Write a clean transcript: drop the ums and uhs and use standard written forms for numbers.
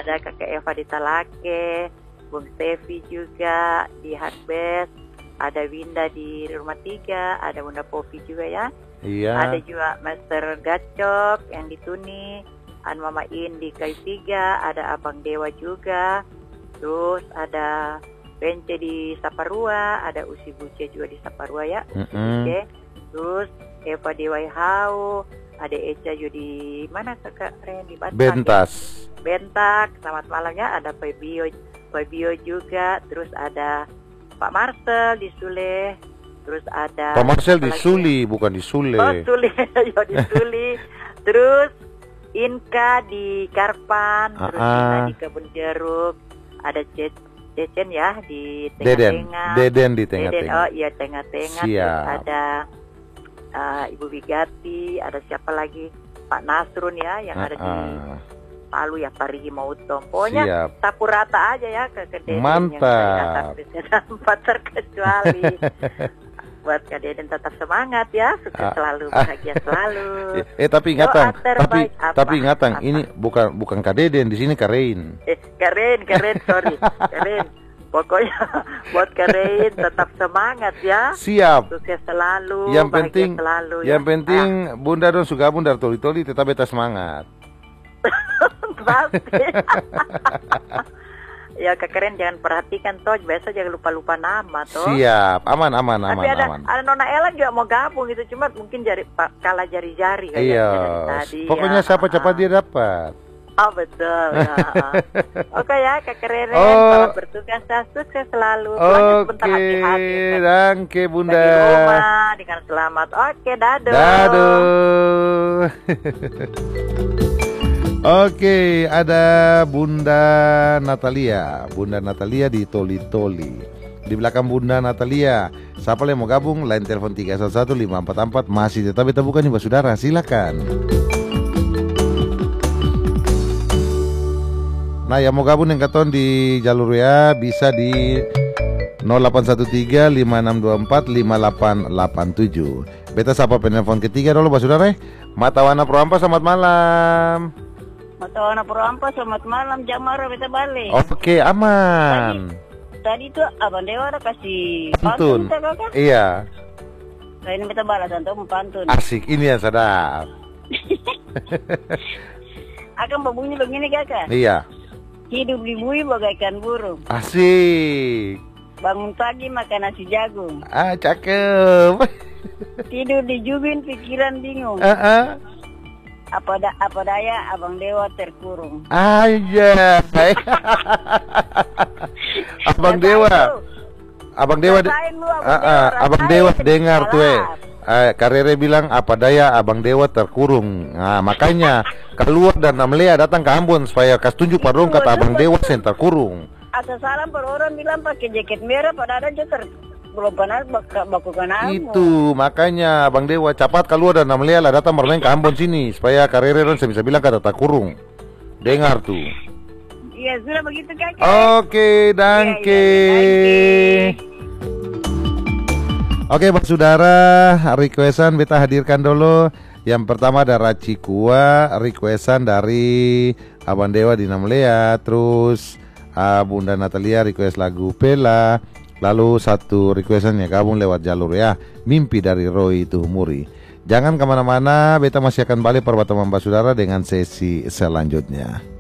Ada kakak Eva di Talake, Bung Stevi juga di Hardbest, ada Winda di Rumah 3, ada Bunda Popi juga ya. Iya. Ada juga Master Gacok yang di Tuni, ada Mama In di Kayu 3, ada Abang Dewa juga. Terus ada Bence di Saparua, ada Usi Buce juga di Saparua ya. Buce. Terus Eva di Waihau, ada Eca juga di mana kakak Ren di Bantak. Bentas. Ya? Bentak, selamat malamnya. Ada Pak Bio juga. Terus ada Pak Marcel di Sule. Terus ada Pak Marcel di Suli, bukan di Sule. Oh Suli, yo di Suli. Terus Inka di Karpan, terus Ina di Kebun Jeruk. Ada Cecen ya di Tengah-Tengah. Deden di Tengah-Tengah. Oh iya Tengah-Tengah. Siap. Terus ada Ibu Bigati, ada siapa lagi? Pak Nasrun ya yang ada di Palu ya, Parigi Mautom. Pokoknya sapu rata aja ya ke Deden. Mantap. Yang tanpa terkecuali. Buat Kak Deden tetap semangat ya, sukses selalu, bahagia selalu. Tapi ingatan, tapi ingatan, ini bukan Kak Deden, di sini Kak Rein. Karen, sorry, Karen. Pokoknya buat Karen tetap semangat ya. Siap. Sukses selalu, yang bahagia penting, selalu. Yang penting Bunda dong suka Bunda toli-toli tetap beta semangat. Pasti. Ya Kak Karen jangan perhatikan toh, biasa jangan lupa nama toh. Siap, aman. Tapi ada Nona Ella juga mau gabung gitu, cuma mungkin kalah jari-jari kayaknya. Iya. Tadi, pokoknya siapa cepat dia dapat. Oh betul ya. Oke ya Kak Karen, selamat bertugas, sukses selalu. Oke, danke Bunda. Di rumah dengan selamat. Oke, dadah. Dadah. Oke, ada Bunda Natalia. Bunda Natalia di Toli-Toli. Di belakang Bunda Natalia, siapa yang mau gabung? Line telepon 311544 masih tetap kita buka nih, Mbak Saudara. Silakan. Nah, yang mau gabung yang keton di jalur ya bisa di 0813 5624 5887. Beta sapa penelpon ketiga dulu, Mbak Saudara. Matawana Proampa, selamat malam. Matawana Proampa, selamat malam. Jamara beta balik. Oke, aman. Tadi tuh Abang Dewa ada kasih pantun kakak? Iya. Nah ini beta balas untuk pantun. Asik, ini yang sadap. Akan berbunyi begini kakak. Iya. Hidup di bumi bagaikan burung. Asik. Bangun pagi makan nasi jagung. Cakep. Tidur di jubin pikiran bingung. Apa daya Abang Dewa terkurung. Aja. Abang Dewa. Abang Dewa dengar tuh. Karere bilang apa daya Abang Dewa terkurung. Nah, makanya keluar dan Namlea datang ke Ambon supaya kas tunjuk padung kata Abang Dewa sen terkurung. Ada salam per orang bilang pakai jaket merah pada ada joter. Belum pernah bakukan Ambon. Itu makanya Bang Dewa cepat keluar dan Namlea lah datang bermain ke Ambon sini supaya Karere bisa bilang kata tak kurung. Dengar tuh. Iya sudah begitu kakak. Oke, danke. Oke, Pak Saudara, requestan beta hadirkan dulu. Yang pertama ada Racikua, requestan dari Abang Dewa di Namlea. Terus Bunda Natalia request lagu Pela. Lalu satu requestannya gabung lewat jalur ya, Mimpi dari Roy Tuhumuri. Jangan kemana-mana, beta masih akan balik pertemuan Mbak Saudara dengan sesi selanjutnya.